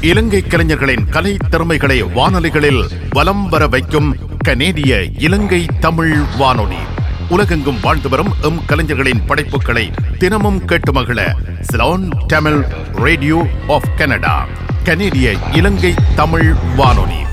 இலங்கை கலைஞர்களின் கலை திறமைகளை வானொலிகளில் வலம் வர வைக்கும் கனேடிய இலங்கை தமிழ் வானொலி. உலகெங்கும் வாழ்ந்து வரும் கலைஞர்களின் படைப்புகளை தினமும் கேட்டு மகிழ Ceylon Tamil radio of Canada, கனேடிய இலங்கை தமிழ் வானொலி.